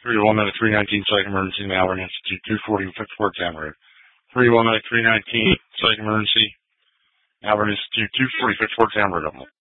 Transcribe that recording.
319 Psych Emergency, Malvern Institute, 240 Fifth Ward, Tamron. 319 Psych Emergency, Malvern Institute, 240 Fifth Ward, Tamron.